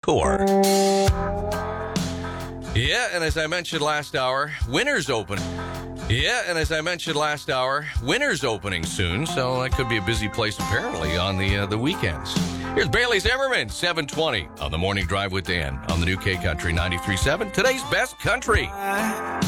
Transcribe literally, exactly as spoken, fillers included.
tour. Yeah, and as I mentioned last hour, winter's open. Yeah, and as I mentioned last hour, winter's opening soon, so that could be a busy place apparently on the uh, the weekends. Here's Bailey Zimmerman, seven twenty on the Morning Drive with Dan on the new K Country ninety-three point seven. Today's best country.